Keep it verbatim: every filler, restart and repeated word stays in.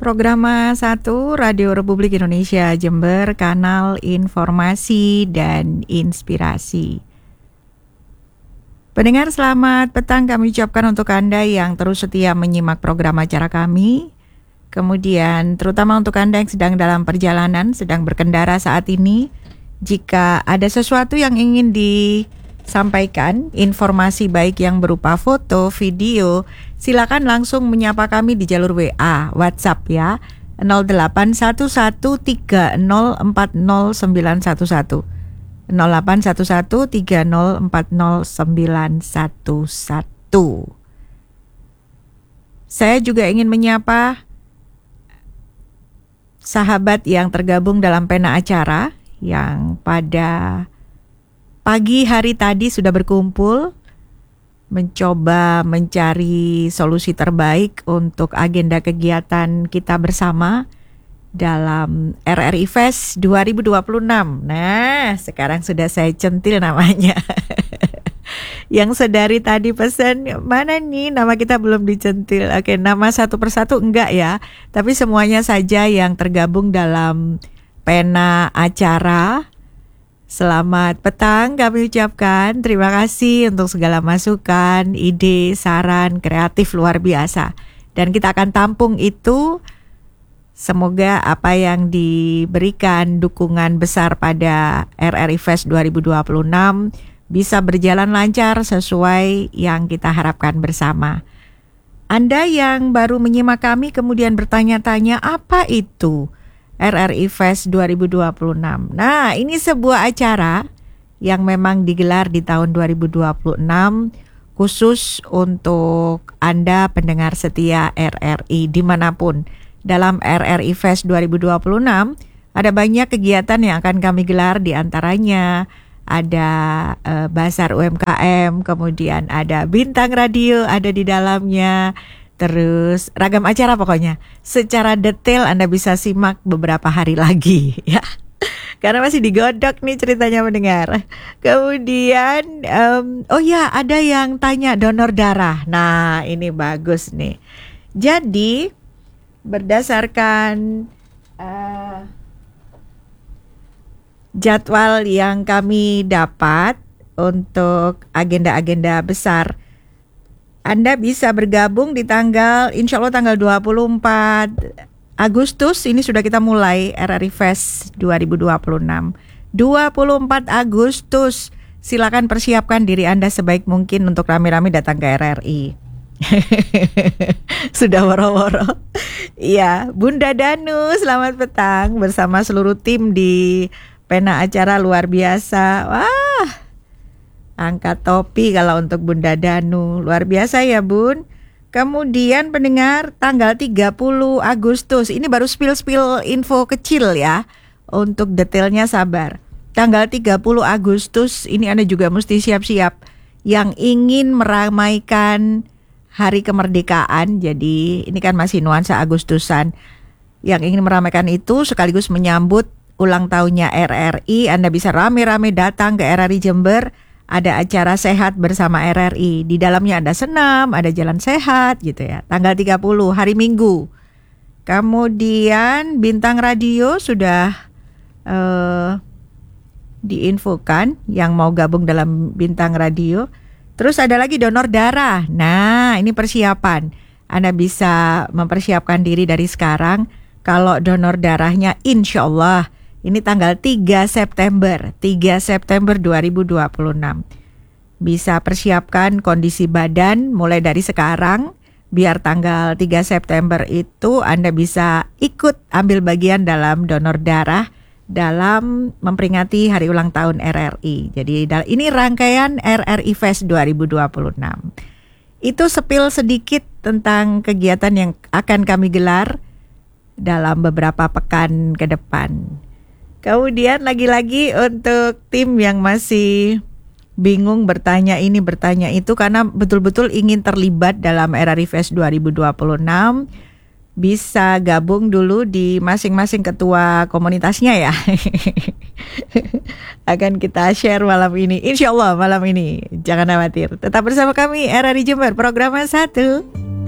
Programa satu Radio Republik Indonesia Jember, kanal informasi dan inspirasi. Pendengar selamat petang kami ucapkan untuk Anda yang terus setia menyimak program acara kami. Kemudian terutama untuk Anda yang sedang dalam perjalanan, sedang berkendara saat ini. Jika ada sesuatu yang ingin disampaikan, informasi baik yang berupa foto, video, silakan langsung menyapa kami di jalur W A, WhatsApp ya, nol delapan satu satu tiga nol empat nol sembilan satu satu. nol delapan satu satu tiga nol empat nol sembilan satu satu. Saya juga ingin menyapa sahabat yang tergabung dalam pena acara yang pada pagi hari tadi sudah berkumpul mencoba mencari solusi terbaik untuk agenda kegiatan kita bersama dalam R R I Fest dua ribu dua puluh enam. Nah, sekarang sudah saya centil namanya. Yang sedari tadi pesan, mana nih nama kita belum dicentil. Oke, nama satu persatu enggak ya, tapi semuanya saja yang tergabung dalam pena acara. Selamat petang kami ucapkan. Terima kasih untuk segala masukan, ide, saran, kreatif luar biasa. Dan kita akan tampung itu. Semoga apa yang diberikan dukungan besar pada R R I Fest dua ribu dua puluh enam bisa berjalan lancar sesuai yang kita harapkan bersama. Anda yang baru menyimak kami kemudian bertanya-tanya apa itu R R I Fest dua ribu dua puluh enam. Nah, ini sebuah acara yang memang digelar di tahun dua ribu dua puluh enam khusus untuk Anda pendengar setia R R I dimanapun. Dalam R R I Fest dua ribu dua puluh enam ada banyak kegiatan yang akan kami gelar, di antaranya ada uh, Bazar U M K M, kemudian ada bintang radio ada di dalamnya. Terus ragam acara pokoknya. Secara detail Anda bisa simak beberapa hari lagi ya. Karena masih digodok nih ceritanya mendengar. Kemudian um, oh ya, ada yang tanya donor darah. Nah, ini bagus nih. Jadi berdasarkan uh, jadwal yang kami dapat untuk agenda-agenda besar, Anda bisa bergabung di tanggal, insya Allah tanggal dua puluh empat Agustus. Ini sudah kita mulai R R I Fest dua ribu dua puluh enam. dua puluh empat Agustus. Silakan persiapkan diri Anda sebaik mungkin untuk rame-rame datang ke R R I. Sudah woro-woro. Iya, Bunda Danu, selamat petang bersama seluruh tim di pena acara luar biasa. Wah, angkat topi kalau untuk Bunda Danu. Luar biasa ya Bun. Kemudian pendengar tanggal tiga puluh Agustus. Ini baru spill-spill info kecil ya. Untuk detailnya sabar. Tanggal tiga puluh Agustus ini Anda juga mesti siap-siap. Yang ingin meramaikan Hari Kemerdekaan. Jadi ini kan masih nuansa Agustusan. Yang ingin meramaikan itu sekaligus menyambut ulang tahunnya R R I. Anda bisa rame-rame datang ke R R I Jember. Ada acara sehat bersama R R I. Di dalamnya ada senam, ada jalan sehat gitu ya. Tanggal tiga puluh hari Minggu. Kemudian bintang radio sudah uh, diinfokan yang mau gabung dalam bintang radio. Terus ada lagi donor darah. Nah, ini persiapan. Anda bisa mempersiapkan diri dari sekarang. Kalau donor darahnya insya Allah ini tanggal tiga September, tiga September dua ribu dua puluh enam. Bisa persiapkan kondisi badan mulai dari sekarang, biar tanggal tiga September itu Anda bisa ikut ambil bagian dalam donor darah dalam memperingati hari ulang tahun R R I. Jadi ini rangkaian R R I Fest dua ribu dua puluh enam. Itu sepil sedikit tentang kegiatan yang akan kami gelar dalam beberapa pekan ke depan. Kemudian lagi-lagi untuk tim yang masih bingung bertanya ini bertanya itu karena betul-betul ingin terlibat dalam R R I Fest dua ribu dua puluh enam, bisa gabung dulu di masing-masing ketua komunitasnya ya. Akan kita share malam ini, insya Allah malam ini. Jangan khawatir, tetap bersama kami R R I Jember, program satu.